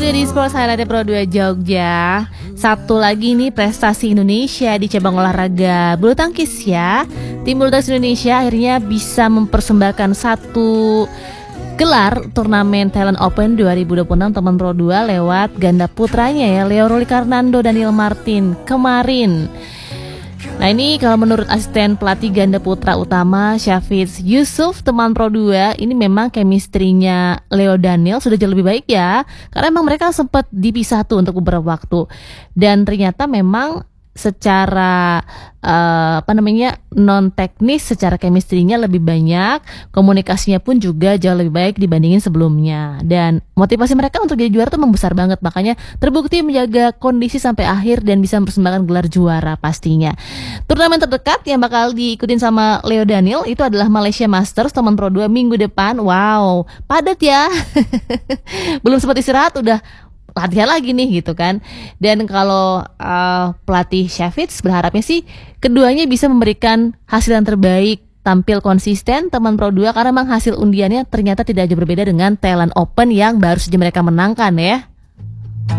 dia di Sports Highlight Pro 2 Jogja. Satu lagi nih prestasi Indonesia di cabang olahraga bulu tangkis ya. Tim bulu tangkis Indonesia akhirnya bisa mempersembahkan satu gelar turnamen Thailand Open 2026 teman Pro 2 lewat ganda putranya ya, Leo Rolikarnando dan Daniel Martin kemarin. Nah ini kalau menurut asisten pelatih ganda putra utama Syafiq Yusuf teman Pro 2, ini memang chemistry-nya Leo Daniel sudah jauh lebih baik ya, karena memang mereka sempat dipisah tuh untuk beberapa waktu. Dan ternyata memang secara non teknis, secara chemistry-nya lebih banyak, komunikasinya pun juga jauh lebih baik dibandingin sebelumnya. Dan motivasi mereka untuk jadi juara tuh membesar banget, makanya terbukti menjaga kondisi sampai akhir dan bisa mempersembahkan gelar juara pastinya. Turnamen terdekat yang bakal diikutin sama Leo Daniel itu adalah Malaysia Masters teman Pro 2 minggu depan. Wow, padat ya. Belum sempat istirahat udah latihan lagi nih gitu kan. Dan kalau pelatih Syafiq berharapnya sih keduanya bisa memberikan hasil yang terbaik, tampil konsisten teman Pro 2, karena memang hasil undiannya ternyata tidak jauh berbeda dengan Thailand Open yang baru saja mereka menangkan ya.